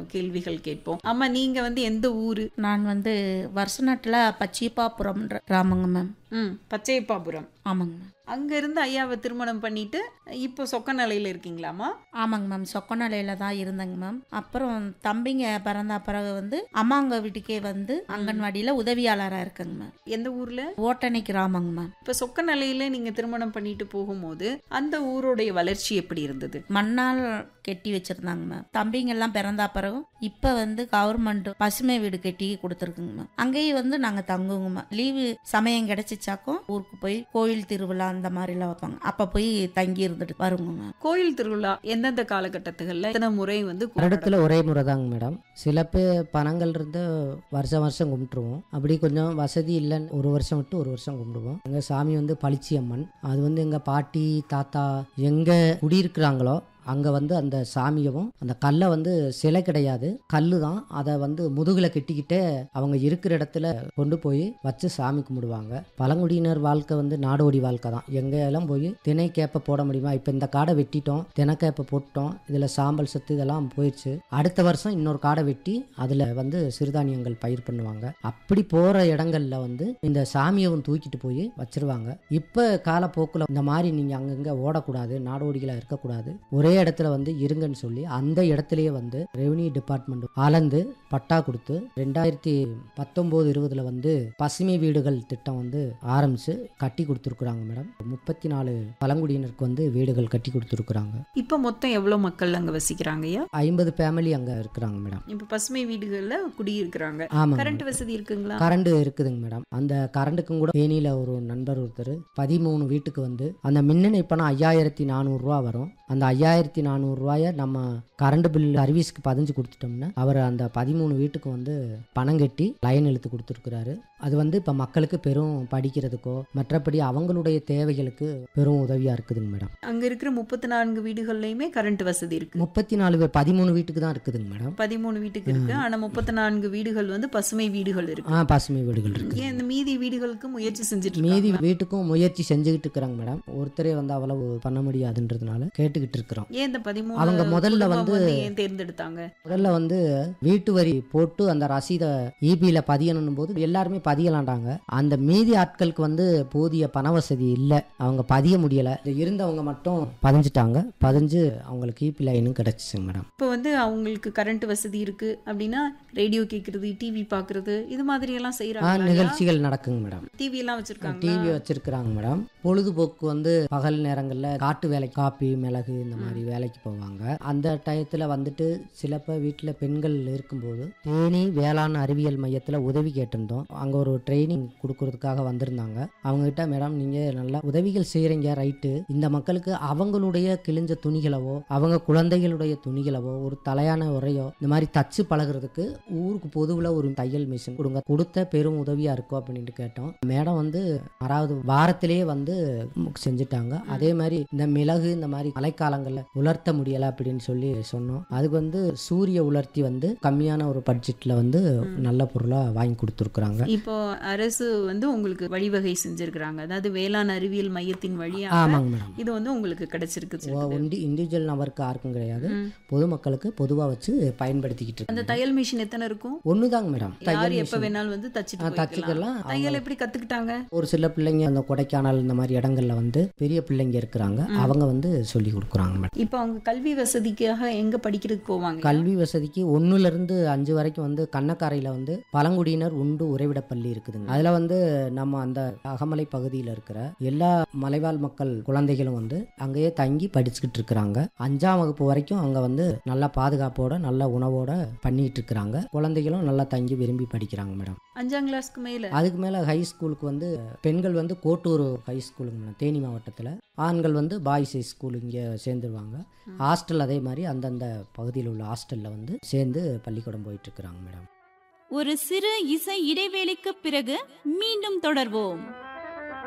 கேள்விகள் கேட்போம். அம்மா, நீங்க எந்த ஊரு? நான் வருஷநாட்டில் பச்சையப்பாபுரம்ன்ற கிராமங்க மேம். பச்சையப்பாபுரம். ஆமாங்க மேம். அங்க இருந்து ஐயாவை திருமணம் பண்ணிட்டு இப்போ சொக்கநிலையில இருக்கீங்களாமா? ஆமாங்க மேம், சொக்கநிலையில தான் இருந்தேங்க மேம். அப்புறம் தம்பிங்க பிறந்த பிறகு அம்மாங்க வீட்டுக்கே அங்கன்வாடியில உதவியாளராக இருக்குங்க மேம். எந்த ஊர்ல? ஓட்டணை கிராமங்க மேம். இப்ப சொக்கநிலையில நீங்க திருமணம் பண்ணிட்டு போகும்போது அந்த ஊருடைய வளர்ச்சி எப்படி இருந்தது? மண்ணால் கெட்டி வச்சிருந்தாங்க மேம். தம்பிங்க எல்லாம் பிறந்தா பிறகு இப்ப கவர்மெண்ட் பசுமை வீடு கட்டி கொடுத்துருக்குங்க மேம். அங்கேயே நாங்க தங்குவோங்க மேம். லீவு சமயம் கிடைச்சிச்சாக்கும் ஊருக்கு போய் கோயில் திருவிழா அந்த மாதிரி எல்லாம் வைப்பாங்க. அப்ப போய் தங்கி இருந்துட்டு வருங்க மேம். கோயில் திருவிழா எந்தெந்த காலகட்டத்துகள்ல எத்தனை முறை வருடத்துல ஒரே முறை தாங்க மேடம். சில பேர் பணங்கள் இருந்து வருஷம் வருஷம் கும்பிட்டுருவோம். அப்படி கொஞ்சம் வசதி இல்லைன்னு ஒரு வருஷம் விட்டு ஒரு வருஷம் கும்பிடுவோம். எங்க சாமி பளிச்சி அம்மன். அது எங்க பாட்டி தாத்தா எங்க குடியிருக்கிறாங்களோ அங்கே அந்த சாமியவும் அந்த கல்லை சிலை கிடையாது, கல்லு தான். அதை முதுகில் கெட்டிக்கிட்டே அவங்க இருக்கிற இடத்துல கொண்டு போய் வச்சு சாமி கும்பிடுவாங்க. பழங்குடியினர் வாழ்க்கை நாடோடி வாழ்க்கை தான். எங்கெல்லாம் போய் தினைக்கேப்ப போட முடியுமா? இப்போ இந்த காடை வெட்டிட்டோம், தினைக்கேப்ப போட்டோம், இதில் சாம்பல் சத்து இதெல்லாம் போயிடுச்சு. அடுத்த வருஷம் இன்னொரு காடை வெட்டி அதில் சிறுதானியங்கள் பயிர் பண்ணுவாங்க. அப்படி போகிற இடங்கள்ல இந்த சாமியவும் தூக்கிட்டு போய் வச்சிருவாங்க. இப்போ காலப்போக்கில் இந்த மாதிரி நீங்கள் அங்கங்கே ஓடக்கூடாது, நாடோடிகளாக இருக்கக்கூடாது, ஒரே இடத்துல இருங்கன்னு சொல்லி அந்த இடத்துலயே ரெவென்யூ டிபார்ட்மெண்ட் அளந்து பட்டா கொடுத்து 2019-20 பசுமை வீடுகள் திட்டம் ஆரம்பிச்சு கட்டி கொடுத்துருக்குறாங்க மேடம். 34 பழங்குடியினருக்கு வீடுகள் கட்டி கொடுத்துருக்குறாங்க. இப்ப மொத்தம் எவ்வளவு மக்கள் அங்க வசிக்கிறாங்க? 50 ஃபேமிலி அங்க இருக்கிறாங்க மேடம். இப்ப பசுமை வீடுகள்ல குடியிருக்கிறாங்க. கரண்ட் வசதி இருக்குங்களா? கரண்ட் இருக்குதுங்க மேடம். அந்த கரண்ட்டுக்கும் கூட தேனியில ஒரு நண்பர் ஒருத்தர் 13 வீட்டுக்கு அந்த மின்னணு இப்பனா 5400 ரூபா வரும். அந்த 5400 ரூபாய நம்ம கரண்ட் பில் சர்வீஸ்க்கு 15 கொடுத்துட்டோம்னா அவர் அந்த 13 வீட்டுக்கு பணம் கட்டி லைன் இழுத்து கொடுத்துருக்கிறாரு. அது இப்போ மக்களுக்கு பெரும் படிக்கிறதுக்கோ மற்றபடி அவங்களுடைய தேவைகளுக்கு பெரும் உதவியா இருக்குதுங்க மேடம். அங்க இருக்கிற 34 வீடுகள்லயுமே கரண்ட் வசதி இருக்கு. 13 வீட்டுக்கு தான் இருக்குதுங்க மேடம். 13 வீட்டுக்கு இருக்கு. ஆனா 34 வீடுகள் பசுமை வீடுகள் இருக்கு. பசுமை வீடுகள் இருக்கு. இந்த மீதி வீடுகளுக்கு முயற்சி செஞ்சுட்டு மீதி வீட்டுக்கும் முயற்சி செஞ்சுக்கிட்டு இருக்கிறாங்க மேடம். ஒருத்தரே அவ்வளவு பண்ண முடியாதுன்றதுனால கேட்டுக்கிட்டு இருக்கிறோம். ஏன் இந்த 13 அவங்க முதல்ல தேர்ந்தெடுத்தாங்க? முதல்ல வீட்டு வரி போட்டு அந்த ரசீதை இபில பதியணும் போது எல்லாருமே பதியலாண்டாங்க. அந்த மீதி ஆட்களுக்கு போதிய பண வசதி இல்ல, அவங்க பதிய முடியல. இருந்தவங்க மட்டும் பதிஞ்சிட்டாங்க. பதிஞ்சு அவங்களுக்கு இபி லைனும் கிடைச்சிச்சு மேடம். இப்போ அவங்களுக்கு கரண்ட் வசதி இருக்கு அப்படின்னா ரேடியோ கேட்கறது, டிவி பாக்குறது, இது மாதிரி எல்லாம் செய்யறாங்க. நிகழ்ச்சிகள் நடக்குங்க மேடம். டிவி எல்லாம் வச்சிருக்காங்க. டிவி வச்சிருக்காங்க மேடம். பொழுதுபோக்கு பகல் நேரங்கள்ல காட்டு வேலை, காப்பி மிளகு இந்த மாதிரி வேலைக்கு போவாங்க. அந்த டயத்துல சில பேர் வீட்டுல பெண்கள் இருக்கும்போது தேனி வேளாண் அறிவியல் மையத்துல உதவி கேட்டிருந்தோம். அங்க ஒரு ட்ரைனிங் கொடுக்கறதுக்காக வந்திருந்தாங்க. அவங்க கிட்ட மேடம் நீங்க நல்லா உதவிகள் செய்யறீங்க ரைட்டு, இந்த மக்களுக்கு அவங்களுடைய கிழிஞ்ச துணிகளவோ அவங்க குழந்தைகளுடைய துணிகளவோ ஒரு தலையான உரையோ இந்த மாதிரி தச்சு பழகிறதுக்கு ஊருக்கு பொதுவில் ஒரு தையல் மிஷின் கொடுங்க, கொடுத்த பெரும் உதவியா இருக்கும் அப்படின்ட்டு கேட்டோம். மேடம் 6வது வாரத்திலேயே செஞ்சுட்டாங்க. அதே மாதிரி இந்த மிளகு இந்த மாதிரி மழைக்காலங்கள்ல உலர்த்த முடியல அப்படின்னு சொல்லி சொன்னோம். அதுக்கு சூரிய உலர்த்தி கம்மியான ஒரு பட்ஜெட்ல நல்ல பொருளா வாங்கி கொடுத்துருக்காங்க. இப்போ அரசு உங்களுக்கு வழிவகை செஞ்சிருக்காங்க. அதாவது வேளாண் அறிவியல் மையத்தின் வழியா இது உங்களுக்கு கிடைச்சிருக்கு. இண்டிவிஜுவல் நபருக்கு யாருக்கும் கிடையாது, பொதுமக்களுக்கு பொதுவா வச்சு பயன்படுத்திக்கிட்டு இருக்கு. அந்த தையல் மிஷின் எத்தனை இருக்கும்? ஒண்ணுதாங்க மேடம். யார் எப்ப வேணாலும் தச்சுக்கலாம். தையல் எப்படி கத்துக்கிட்டாங்க? ஒரு சில பிள்ளைங்க அந்த கொடைக்கானல் இந்த மாதிரி இடங்கள்ல பெரிய பிள்ளைங்க இருக்கிறாங்க, அவங்க சொல்லி கொடுக்குறாங்க மேடம். இப்போ அவங்க கல்வி வசதிக்காக எங்க படிக்கிறதுக்கு போவாங்க? கல்வி வசதிக்கு 1ல இருந்து 5 வரைக்கும் கண்ணக்காரையில பழங்குடியினர் உண்டு உறைவிட பள்ளி இருக்குதுங்க. அதுல நம்ம அந்த அகமலை பகுதியில் இருக்கிற எல்லா மலைவாழ் மக்கள் குழந்தைகளும் அங்கேயே தங்கி படிச்சுக்கிட்டு இருக்கிறாங்க. 5ஆம் வகுப்பு வரைக்கும் அவங்க நல்ல பாதுகாப்போட நல்ல உணவோட பண்ணிட்டு இருக்கிறாங்க. குழந்தைகளும் நல்லா தங்கி விரும்பி படிக்கிறாங்க மேடம். 5ஆம் கிளாஸ்க்கு மேல அதுக்கு மேல ஹை ஸ்கூலுக்கு பெண்கள் கோட்டூர் ஹை ஸ்கூலுங்க தேனி மாவட்டத்தில், ஆண்கள் பாய்ஸ் ஹை ஸ்கூல் இங்கே சேர்ந்துருவாங்க. ஹாஸ்டல் அதே மாதிரி அந்தந்த பகுதியில் உள்ள ஹாஸ்டல்ல சேர்ந்து பள்ளிக்கூடம் போயிட்டு இருக்கிறாங்க மேடம். ஒரு சிறு இசை இடைவேளைக்கு பிறகு மீண்டும் தொடர்வோம்.